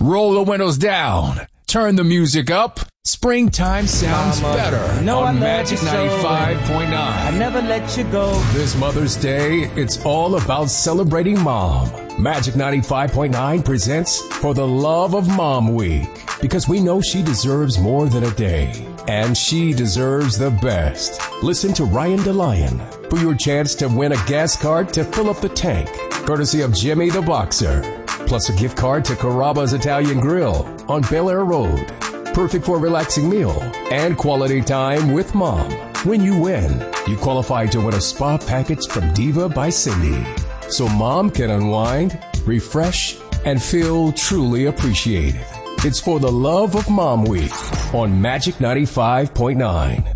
Roll the windows down. Turn the music up. Springtime sounds better on Magic 95.9. I never let you go. This Mother's Day, it's all about celebrating Mom. Magic 95.9 presents For the Love of Mom Week, because we know she deserves more than a day, and she deserves the best. Listen to Ryan DeLion for your chance to win a gas card to fill up the tank, courtesy of Jimmy the Boxer, plus a gift card to Carrabba's Italian Grill on Bel Air Road. Perfect for a relaxing meal and quality time with Mom. When you win, you qualify to win a spa package from Diva by Cindy, so Mom can unwind, refresh, and feel truly appreciated. It's For the Love of Mom Week on Magic 95.9.